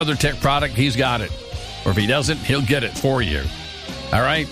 other tech product, he's got it. Or if he doesn't, he'll get it for you. All right?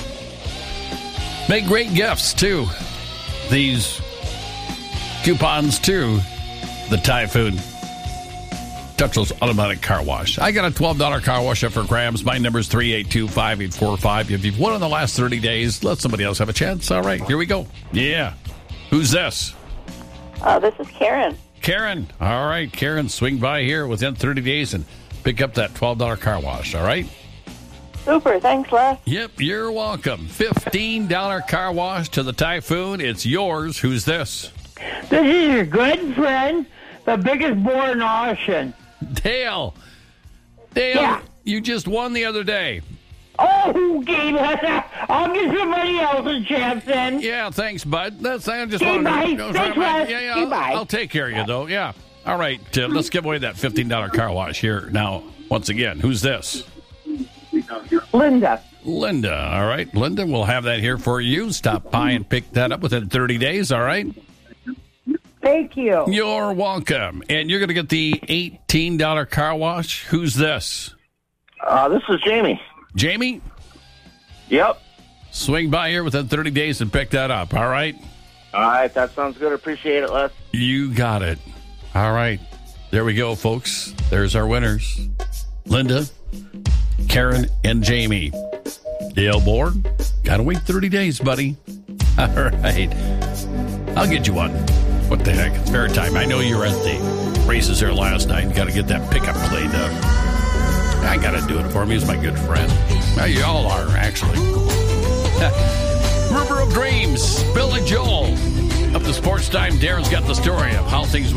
Make great gifts, too. These coupons, too. The Typhoon Touchless Automatic Car Wash. I got a $12 car wash up for grabs. My number is 382-5845. If you've won in the last 30 days, let somebody else have a chance. All right, here we go. Yeah. Who's this? This is Karen. Karen. All right, Karen, swing by here within 30 days and pick up that $12 car wash, all right? Super. Thanks, Les. Yep, you're welcome. $15 car wash to the Typhoon. It's yours. Who's this? This is your good friend, the biggest boar in the ocean. Dale, Yeah. you just won the other day. Oh, okay. I'll give somebody else a chance then. Yeah, thanks, bud. I just Okay, wanted bye. to... Thanks, Les. Yeah, Okay, bye. I'll take care of you, though. Yeah. All right, let's give away that $15 car wash here. Now, once again, who's this? Linda. Linda. All right, Linda, we'll have that here for you. Stop by and pick that up within 30 days, all right? Thank you. You're welcome. And you're going to get the $18 car wash. Who's this? This is Jamie. Jamie? Yep. Swing by here within 30 days and pick that up, all right? All right, that sounds good. Appreciate it, Les. You got it. All right. There we go, folks. There's our winners. Linda, Karen, and Jamie. Dale Board, gotta wait 30 days, buddy. All right. I'll get you one. What the heck? It's fair time. I know you were at the races there last night. You got to get that pickup cleaned up. I got to do it for him. He's my good friend. Well, you all are, actually. River of Dreams, Billy Joel. Up to Sports Time, Darren's got the story of how things went.